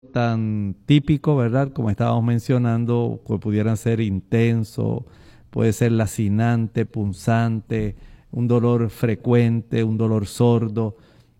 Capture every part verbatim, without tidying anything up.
tan típico, ¿verdad? Como estábamos mencionando, que pudieran ser intenso, puede ser lacinante, punzante, un dolor frecuente, un dolor sordo.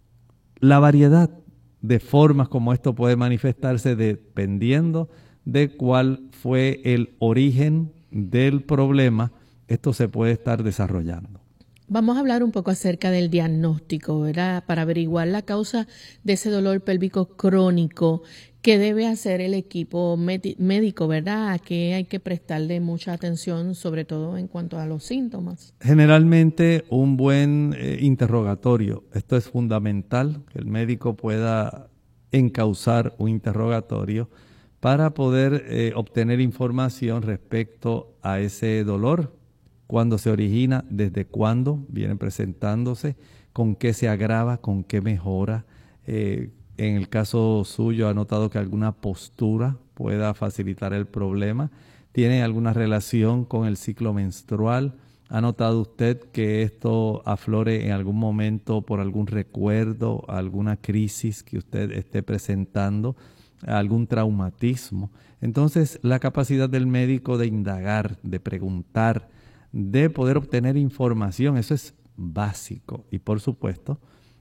La variedad de formas como esto puede manifestarse dependiendo de cuál fue el origen del problema, esto se puede estar desarrollando. Vamos a hablar un poco acerca del diagnóstico, ¿verdad? Para averiguar la causa de ese dolor pélvico crónico. ¿Qué debe hacer el equipo médico, verdad? ¿A qué hay que prestarle mucha atención, sobre todo en cuanto a los síntomas? Generalmente un buen eh, interrogatorio. Esto es fundamental, que el médico pueda encauzar un interrogatorio para poder eh, obtener información respecto a ese dolor, cuándo se origina, desde cuándo viene presentándose, con qué se agrava, con qué mejora. Eh, en el caso suyo ha notado que alguna postura pueda facilitar el problema. ¿Tiene alguna relación con el ciclo menstrual? ¿Ha notado usted que esto aflore en algún momento por algún recuerdo, alguna crisis que usted esté presentando, algún traumatismo? Entonces, la capacidad del médico de indagar, de preguntar, de poder obtener información, eso es básico. Y por supuesto,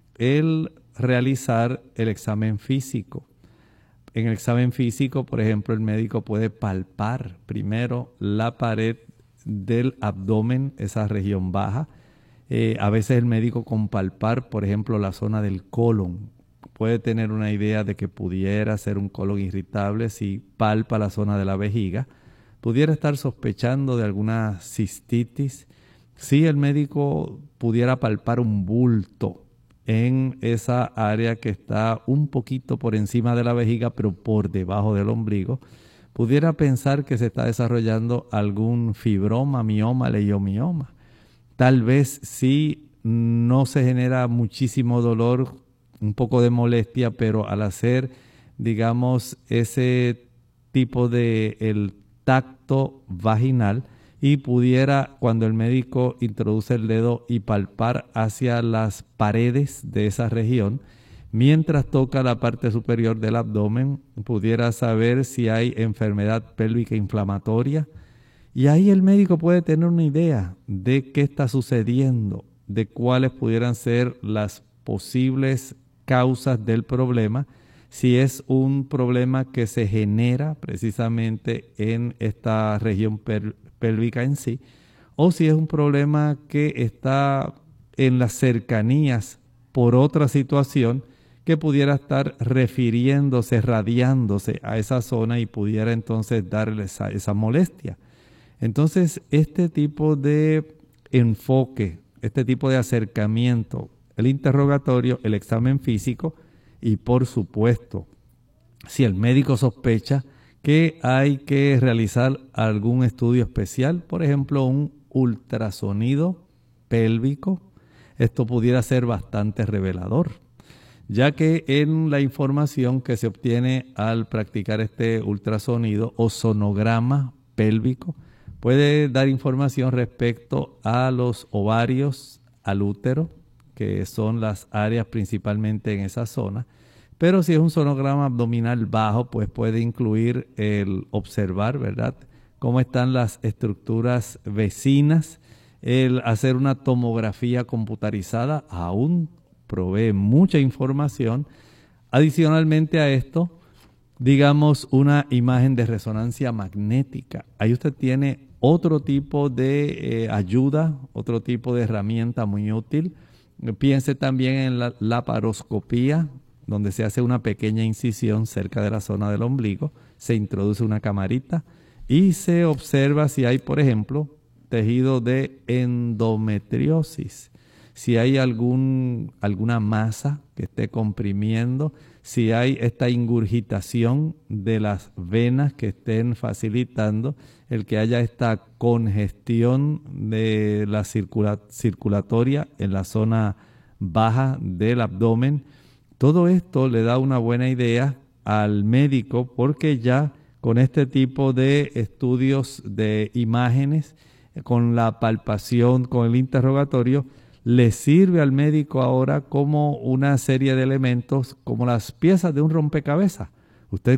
el realizar el examen físico. En el examen físico, por ejemplo, el médico puede palpar primero la pared del abdomen, esa región baja. Eh, a veces el médico con palpar, por ejemplo, la zona del colon, puede tener una idea de que pudiera ser un colon irritable si palpa la zona de la vejiga. Pudiera estar sospechando de alguna cistitis. Si el médico pudiera palpar un bulto en esa área que está un poquito por encima de la vejiga, pero por debajo del ombligo, pudiera pensar que se está desarrollando algún fibroma, mioma, leiomioma. Tal vez si no se genera muchísimo dolor, un poco de molestia, pero al hacer, digamos, ese tipo de el tacto vaginal, y pudiera, cuando el médico introduce el dedo y palpar hacia las paredes de esa región, mientras toca la parte superior del abdomen, pudiera saber si hay enfermedad pélvica inflamatoria. Y ahí el médico puede tener una idea de qué está sucediendo, de cuáles pudieran ser las posibles causas del problema, si es un problema que se genera precisamente en esta región pélvica en sí, o si es un problema que está en las cercanías por otra situación que pudiera estar refiriéndose, radiándose a esa zona y pudiera entonces darle esa, esa molestia. Entonces, este tipo de enfoque, este tipo de acercamiento, el interrogatorio, el examen físico y por supuesto, si el médico sospecha que hay que realizar algún estudio especial, por ejemplo, un ultrasonido pélvico, esto pudiera ser bastante revelador, ya que en la información que se obtiene al practicar este ultrasonido o sonograma pélvico, puede dar información respecto a los ovarios, al útero, que son las áreas principalmente en esa zona. Pero si es un sonograma abdominal bajo, pues puede incluir el observar, ¿verdad?, cómo están las estructuras vecinas. El hacer una tomografía computarizada aún provee mucha información. Adicionalmente a esto, digamos, una imagen de resonancia magnética. Ahí usted tiene otro tipo de eh, ayuda, otro tipo de herramienta muy útil. Piense también en la laparoscopía, donde se hace una pequeña incisión cerca de la zona del ombligo, se introduce una camarita y se observa si hay, por ejemplo, tejido de endometriosis, si hay algún, alguna masa que esté comprimiendo, si hay esta ingurgitación de las venas que estén facilitando el que haya esta congestión de la circula, circulatoria en la zona baja del abdomen. Todo esto le da una buena idea al médico porque ya con este tipo de estudios de imágenes, con la palpación, con el interrogatorio, le sirve al médico ahora como una serie de elementos, como las piezas de un rompecabezas, Usted